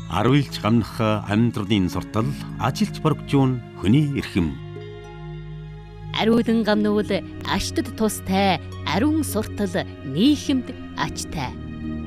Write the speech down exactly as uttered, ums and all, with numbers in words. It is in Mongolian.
Аруйлж гамнах амьдралын суртал, ажилч боргжуун хүний эрхэм. Ариулан гамнуул аштад тустай, ариун суртал нийхэмд ачтай.